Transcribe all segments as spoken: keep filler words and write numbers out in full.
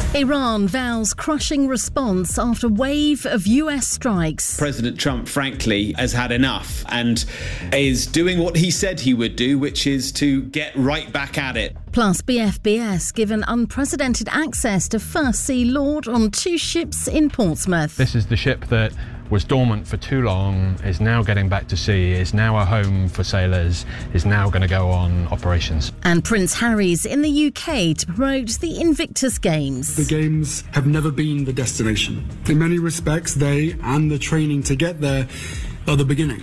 Iran vows crushing response after wave of U S strikes. President Trump, frankly, has had enough and is doing what he said he would do, which is to get right back at it. Plus, B F B S given unprecedented access to First Sea Lord on two ships in Portsmouth. This is the ship that was dormant for too long, is now getting back to sea, is now a home for sailors, is now going to go on operations. And Prince Harry's in the U K to promote the Invictus Games. The Games have never been the destination. In many respects, they and the training to get there are the beginning.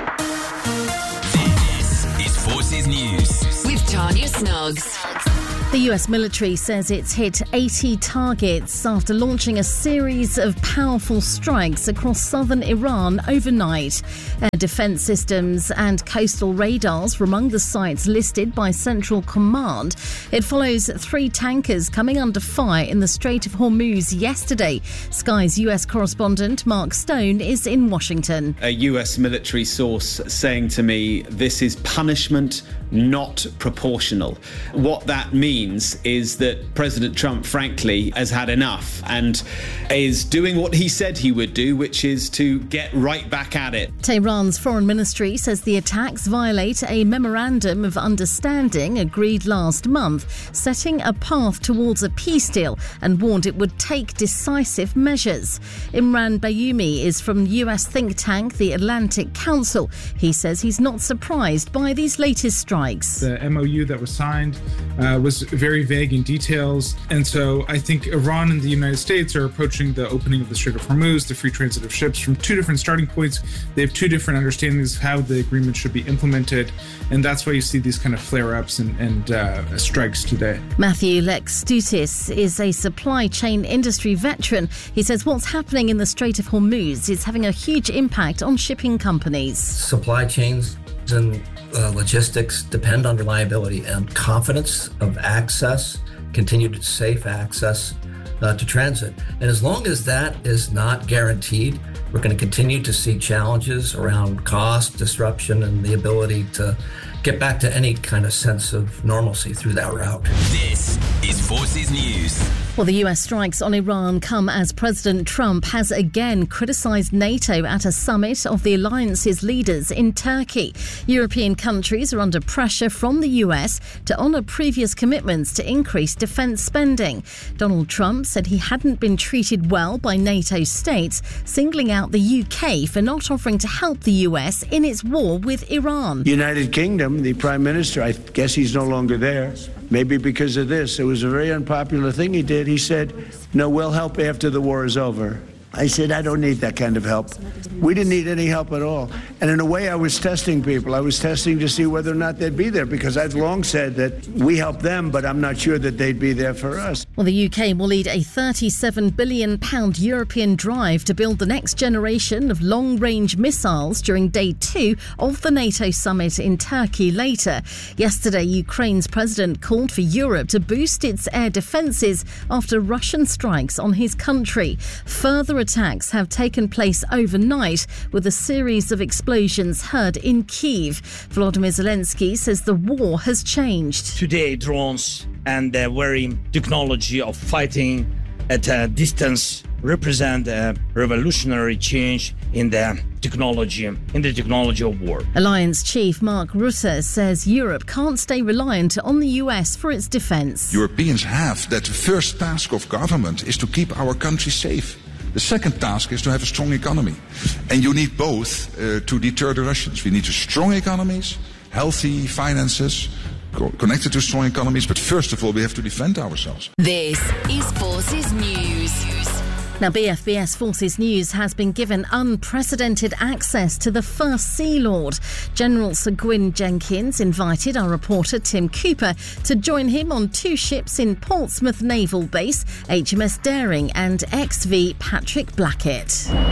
This is Forces News with Tanya Snuggs. The U S military says it's hit eighty targets after launching a series of powerful strikes across southern Iran overnight. Air defence systems and coastal radars were among the sites listed by Central Command. It follows three tankers coming under fire in the Strait of Hormuz yesterday. Sky's U S correspondent Mark Stone is in Washington. A U S military source saying to me, this is punishment, not proportional. What that means is that President Trump, frankly, has had enough and is doing what he said he would do, which is to get right back at it. Tehran's foreign ministry says the attacks violate a memorandum of understanding agreed last month, setting a path towards a peace deal, and warned it would take decisive measures. Imran Bayoumi is from U S think tank The Atlantic Council. He says he's not surprised by these latest strikes. The M O U that was signed uh, was very vague in details, and so I think Iran and the United States are approaching the opening of the Strait of Hormuz, the free transit of ships, from two different starting points. They have two different understandings of how the agreement should be implemented, and that's why you see these kind of flare-ups and, and uh, strikes today. Matthew Lextutis is a supply chain industry veteran. He says what's happening in the Strait of Hormuz is having a huge impact on shipping companies. Supply chains and uh, logistics depend on reliability and confidence of access, continued safe access uh, to transit. And as long as that is not guaranteed, we're going to continue to see challenges around cost, disruption, and the ability to get back to any kind of sense of normalcy through that route. This is Forces News. Well, the U S strikes on Iran come as President Trump has again criticised NATO at a summit of the alliance's leaders in Turkey. European countries are under pressure from the U S to honour previous commitments to increase defence spending. Donald Trump said he hadn't been treated well by NATO states, singling out the U K for not offering to help the U S in its war with Iran. United Kingdom, the Prime Minister, I guess he's no longer there. Maybe because of this. It was a very unpopular thing he did. He said, no, we'll help after the war is over. I said, I don't need that kind of help. We didn't need any help at all. And in a way, I was testing people. I was testing to see whether or not they'd be there, because I've long said that we help them, but I'm not sure that they'd be there for us. Well, the U K will lead a thirty-seven billion pounds European drive to build the next generation of long-range missiles during day two of the NATO summit in Turkey later. Yesterday, Ukraine's president called for Europe to boost its air defences after Russian strikes on his country. Further attacks have taken place overnight, with a series of explosions heard in Kyiv. Volodymyr Zelensky says the war has changed. Today, drones and the very technology of fighting at a distance represent a revolutionary change in the technology, in the technology of war. Alliance chief Mark Rutte says Europe can't stay reliant on the U S for its defence. Europeans have that the first task of government is to keep our country safe. The second task is to have a strong economy. And you need both uh, to deter the Russians. We need strong economies, healthy finances, co- connected to strong economies. But first of all, we have to defend ourselves. This is Forces News. Now, B F B S Forces News has been given unprecedented access to the First Sea Lord. General Sir Gwyn Jenkins invited our reporter Tim Cooper to join him on two ships in Portsmouth Naval Base, H M S Daring and X V Patrick Blackett.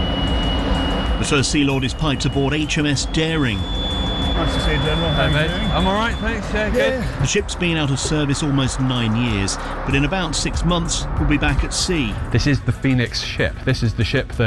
The First Sea Lord is piped aboard H M S Daring. Nice to see you, General. How Hey, are you mate. doing? I'm all right, thanks. Yeah, good. Yeah. The ship's been out of service almost nine years, but in about six months will be back at sea. This is the Phoenix ship. This is the ship that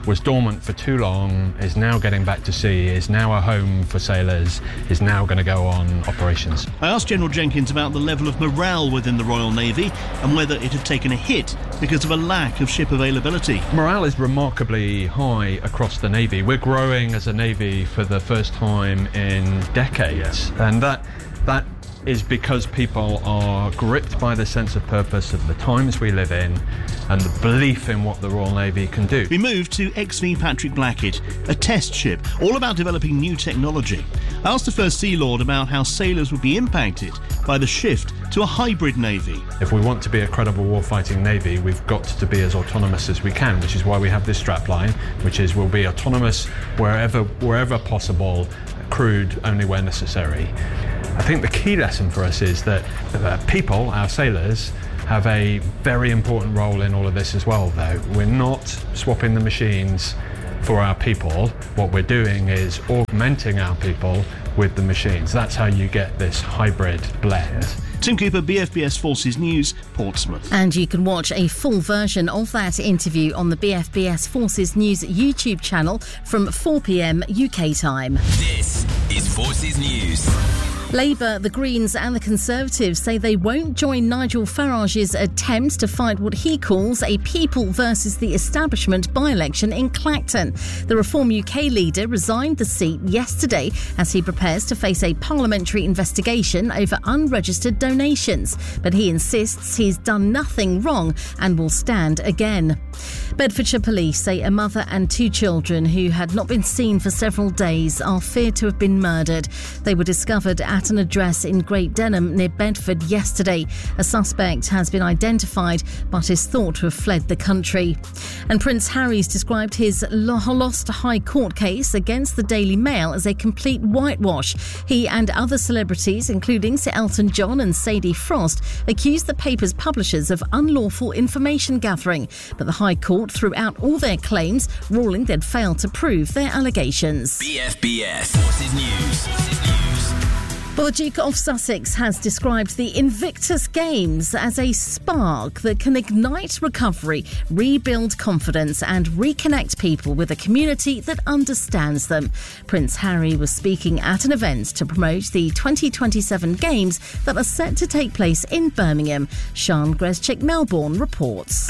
was dormant for too long, is now getting back to sea, is now a home for sailors, is now going to go on operations. I asked General Jenkins about the level of morale within the Royal Navy and whether it had taken a hit because of a lack of ship availability. Morale is remarkably high across the Navy. We're growing as a Navy for the first time in decades, yeah. and that that is because people are gripped by the sense of purpose of the times we live in and the belief in what the Royal Navy can do. We moved to X V Patrick Blackett, a test ship, all about developing new technology. I asked the First Sea Lord about how sailors would be impacted by the shift to a hybrid Navy. If we want to be a credible warfighting Navy, we've got to be as autonomous as we can, which is why we have this strapline, which is we'll be autonomous wherever, wherever possible, crewed only where necessary. I think the key lesson for us is that uh, people, our sailors, have a very important role in all of this as well, though. We're not swapping the machines for our people. What we're doing is augmenting our people with the machines. That's how you get this hybrid blend. Tim Cooper, B F B S Forces News, Portsmouth. And you can watch a full version of that interview on the B F B S Forces News YouTube channel from four p.m. U K time. This is Forces News. Labour, the Greens and the Conservatives say they won't join Nigel Farage's attempt to fight what he calls a people versus the establishment by-election in Clacton. The Reform U K leader resigned the seat yesterday as he prepares to face a parliamentary investigation over unregistered donations. But he insists he's done nothing wrong and will stand again. Bedfordshire police say a mother and two children who had not been seen for several days are feared to have been murdered. They were discovered at an address in Great Denham near Bedford yesterday. A suspect has been identified but is thought to have fled the country. And Prince Harry's described his lost High Court case against the Daily Mail as a complete whitewash. He and other celebrities, including Sir Elton John and Sadie Frost, accused the paper's publishers of unlawful information gathering. But the High Court threw out all their claims, ruling they'd failed to prove their allegations. B F B S Forces News. Forces News. Well, the Duke of Sussex has described the Invictus Games as a spark that can ignite recovery, rebuild confidence and reconnect people with a community that understands them. Prince Harry was speaking at an event to promote the twenty twenty-seven Games that are set to take place in Birmingham. Sian Grezczyk-Melbourne reports.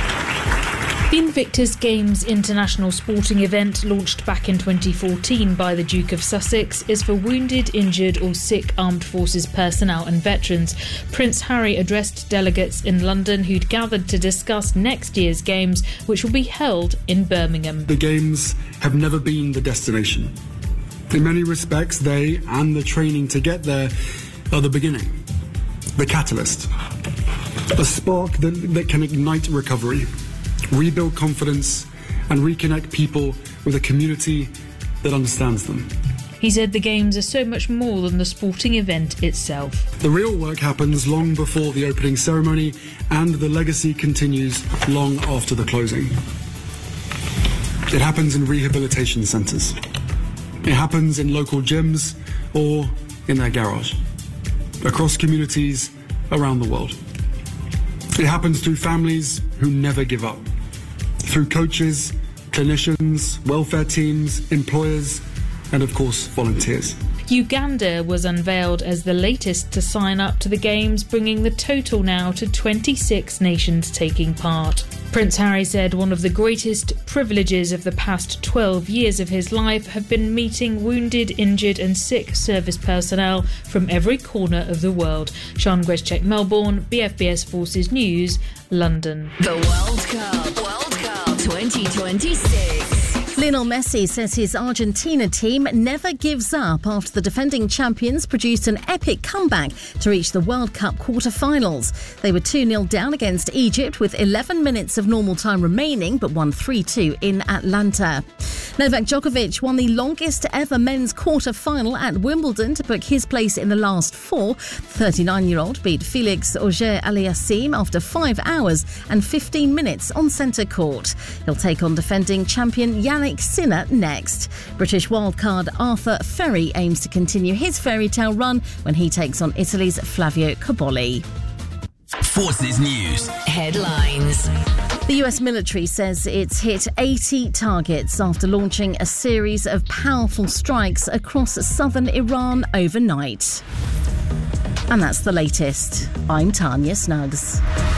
The Invictus Games international sporting event, launched back in twenty fourteen by the Duke of Sussex, is for wounded, injured or sick armed forces personnel and veterans. Prince Harry addressed delegates in London who'd gathered to discuss next year's Games, which will be held in Birmingham. The Games have never been the destination. In many respects, they and the training to get there are the beginning, the catalyst, a spark that, that can ignite recovery, rebuild confidence and reconnect people with a community that understands them. He said the Games are so much more than the sporting event itself. The real work happens long before the opening ceremony, and the legacy continues long after the closing. It happens in rehabilitation centres. It happens in local gyms or in their garage, across communities around the world. It happens through families who never give up, through coaches, clinicians, welfare teams, employers, and of course, volunteers. Uganda was unveiled as the latest to sign up to the Games, bringing the total now to twenty-six nations taking part. Prince Harry said one of the greatest privileges of the past twelve years of his life have been meeting wounded, injured and sick service personnel from every corner of the world. Sian Grezczyk-Melbourne, B F B S Forces News, London. The World Cup, World Cup twenty twenty-six. Lionel Messi says his Argentina team never gives up after the defending champions produced an epic comeback to reach the World Cup quarter-finals. They were two nil down against Egypt with eleven minutes of normal time remaining, but won three two in Atlanta. Novak Djokovic won the longest ever men's quarter-final at Wimbledon to book his place in the last four. The thirty-nine-year-old beat Felix Auger-Aliassime after five hours and fifteen minutes on centre court. He'll take on defending champion Yannick Sinner next. British wildcard Arthur Ferry aims to continue his fairy tale run when he takes on Italy's Flavio Cobolli. Forces News headlines. The U S military says it's hit eighty targets after launching a series of powerful strikes across southern Iran overnight. And that's the latest. I'm Tanya Snuggs.